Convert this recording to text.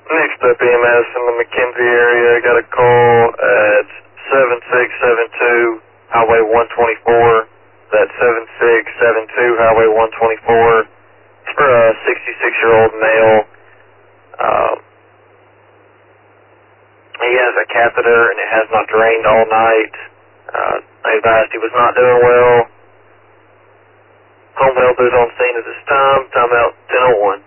Next up, EMS in the McKenzie area. Got a call at 7672 Highway 124. That's 7672 Highway 124. It's for a 66-year-old male. He has a catheter and it has not drained all night. I advised he was not doing well. Home health is on scene at this time. Timeout 10:01.